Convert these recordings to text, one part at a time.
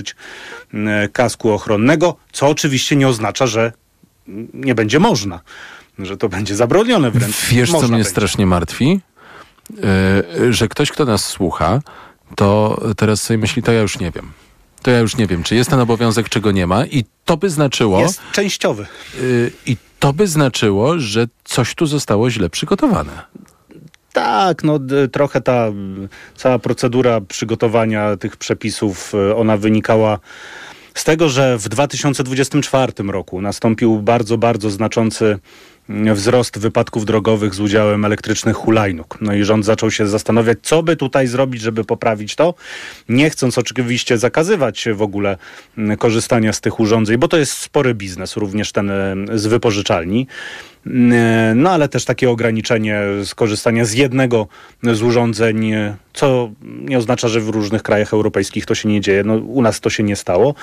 kasku ochronnego, co oczywiście nie oznacza, że nie będzie można, że to będzie zabronione wręcz. Wiesz, co mnie strasznie martwi? Że ktoś, kto nas słucha, to teraz sobie myśli, to ja już nie wiem. To ja już nie wiem, czy jest ten obowiązek, czy go nie ma, i to by znaczyło... Jest częściowy. I to by znaczyło, że coś tu zostało źle przygotowane. Tak, trochę ta cała procedura przygotowania tych przepisów, ona wynikała z tego, że w 2024 roku nastąpił bardzo, bardzo znaczący wzrost wypadków drogowych z udziałem elektrycznych hulajnóg. No i rząd zaczął się zastanawiać, co by tutaj zrobić, żeby poprawić to, nie chcąc oczywiście zakazywać w ogóle korzystania z tych urządzeń, bo to jest spory biznes, również ten z wypożyczalni. No ale też takie ograniczenie skorzystania z jednego z urządzeń, co nie oznacza, że w różnych krajach europejskich to się nie dzieje. No, u nas to się nie stało.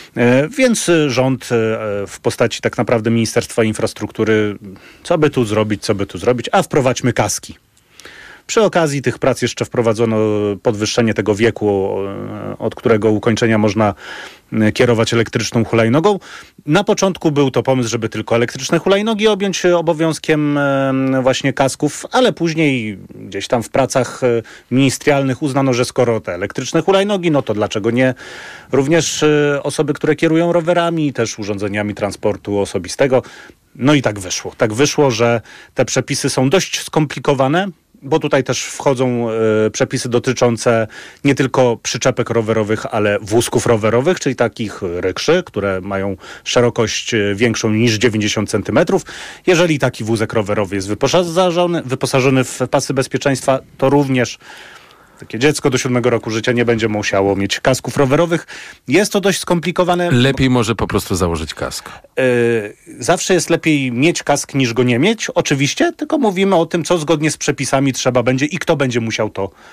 Więc rząd w postaci tak naprawdę Ministerstwa Infrastruktury, co by tu zrobić, a wprowadźmy kaski. Przy okazji tych prac jeszcze wprowadzono podwyższenie tego wieku, od którego ukończenia można kierować elektryczną hulajnogą. Na początku był to pomysł, żeby tylko elektryczne hulajnogi objąć obowiązkiem właśnie kasków, ale później gdzieś tam w pracach ministerialnych uznano, że skoro te elektryczne hulajnogi, no to dlaczego nie również osoby, które kierują rowerami, też urządzeniami transportu osobistego. No i tak wyszło. Tak wyszło, że te przepisy są dość skomplikowane, bo tutaj też wchodzą przepisy dotyczące nie tylko przyczepek rowerowych, ale wózków rowerowych, czyli takich rykszy, które mają szerokość większą niż 90 cm. Jeżeli taki wózek rowerowy jest wyposażony w pasy bezpieczeństwa, to również takie dziecko do 7 roku życia nie będzie musiało mieć kasków rowerowych. Jest to dość skomplikowane. Lepiej może po prostu założyć kask. Zawsze jest lepiej mieć kask niż go nie mieć, oczywiście, tylko mówimy o tym, co zgodnie z przepisami trzeba będzie i kto będzie musiał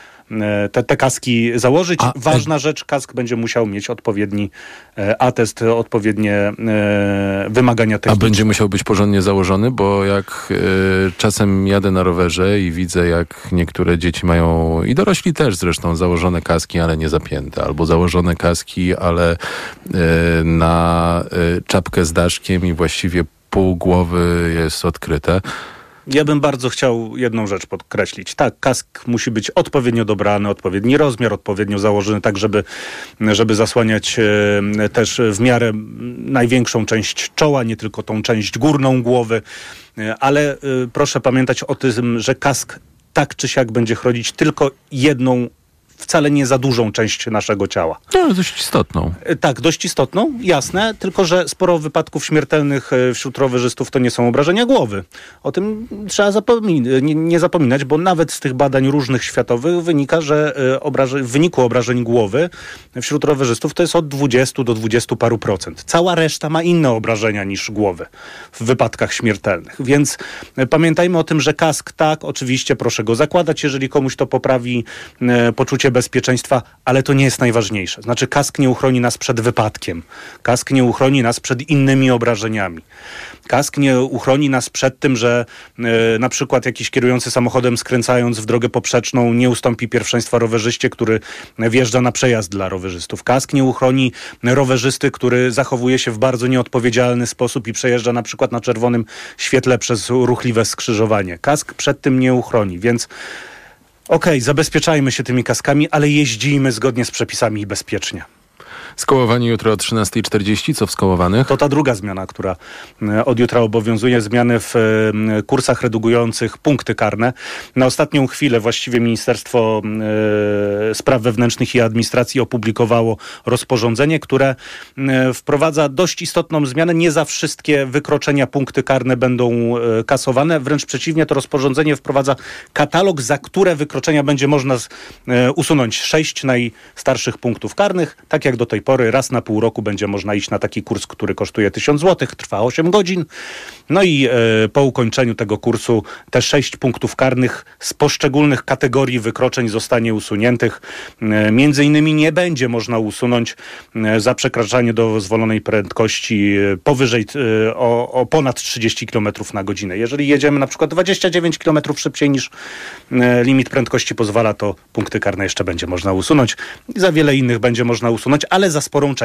te kaski założyć. Ważna rzecz, kask będzie musiał mieć odpowiedni atest, odpowiednie wymagania techniczne. A będzie musiał być porządnie założony, bo jak czasem jadę na rowerze i widzę, jak niektóre dzieci mają, i dorośli też zresztą, założone kaski, ale nie zapięte, albo założone kaski, ale na czapkę z daszkiem i właściwie pół głowy jest odkryte. Ja bym bardzo chciał jedną rzecz podkreślić. Tak, kask musi być odpowiednio dobrany, odpowiedni rozmiar, odpowiednio założony, tak żeby zasłaniać też w miarę największą część czoła, nie tylko tą część górną głowy. Ale proszę pamiętać o tym, że kask tak czy siak będzie chronić tylko jedną, wcale nie za dużą część naszego ciała. No, dość istotną. Tak, dość istotną, jasne, tylko że sporo wypadków śmiertelnych wśród rowerzystów to nie są obrażenia głowy. O tym trzeba nie zapominać, bo nawet z tych badań różnych światowych wynika, że w wyniku obrażeń głowy wśród rowerzystów to jest od 20 do 20 paru procent. Cała reszta ma inne obrażenia niż głowy w wypadkach śmiertelnych. Więc pamiętajmy o tym, że kask, tak, oczywiście proszę go zakładać, jeżeli komuś to poprawi poczucie bezpieczeństwa, ale to nie jest najważniejsze. Znaczy kask nie uchroni nas przed wypadkiem. Kask nie uchroni nas przed innymi obrażeniami. Kask nie uchroni nas przed tym, że na przykład jakiś kierujący samochodem, skręcając w drogę poprzeczną, nie ustąpi pierwszeństwa rowerzyście, który wjeżdża na przejazd dla rowerzystów. Kask nie uchroni rowerzysty, który zachowuje się w bardzo nieodpowiedzialny sposób i przejeżdża na przykład na czerwonym świetle przez ruchliwe skrzyżowanie. Kask przed tym nie uchroni, więc zabezpieczajmy się tymi kaskami, ale jeździjmy zgodnie z przepisami i bezpiecznie. Skołowanie jutro o 13:40. Co w skołowanych? To ta druga zmiana, która od jutra obowiązuje. Zmiany w kursach redukujących punkty karne. Na ostatnią chwilę właściwie Ministerstwo Spraw Wewnętrznych i Administracji opublikowało rozporządzenie, które wprowadza dość istotną zmianę. Nie za wszystkie wykroczenia punkty karne będą kasowane. Wręcz przeciwnie, to rozporządzenie wprowadza katalog, za które wykroczenia będzie można usunąć 6 najstarszych punktów karnych. Tak jak do tej pory, raz na pół roku będzie można iść na taki kurs, który kosztuje 1000 zł, trwa 8 godzin. No i po ukończeniu tego kursu te 6 punktów karnych z poszczególnych kategorii wykroczeń zostanie usuniętych. Między innymi nie będzie można usunąć za przekraczanie dozwolonej prędkości powyżej o ponad 30 km na godzinę. Jeżeli jedziemy na przykład 29 km szybciej niż limit prędkości pozwala, to punkty karne jeszcze będzie można usunąć. I za wiele innych będzie można usunąć, ale za sporą